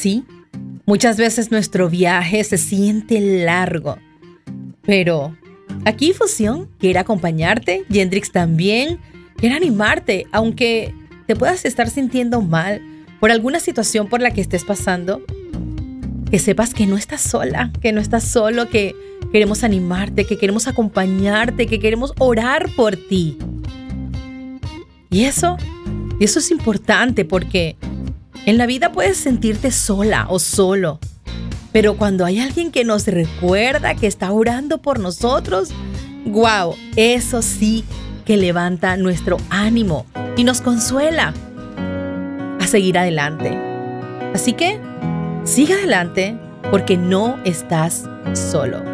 Sí, muchas veces nuestro viaje se siente largo, pero aquí Fusión quiere acompañarte, Yendrix también quiere animarte, aunque te puedas estar sintiendo mal por alguna situación por la que estés pasando, que sepas que no estás sola, que no estás solo, que queremos animarte, que queremos acompañarte, que queremos orar por ti. Y eso es importante porque en la vida puedes sentirte sola o solo, pero cuando hay alguien que nos recuerda que está orando por nosotros, ¡wow! Eso sí que levanta nuestro ánimo y nos consuela a seguir adelante. Así que sigue adelante porque no estás solo.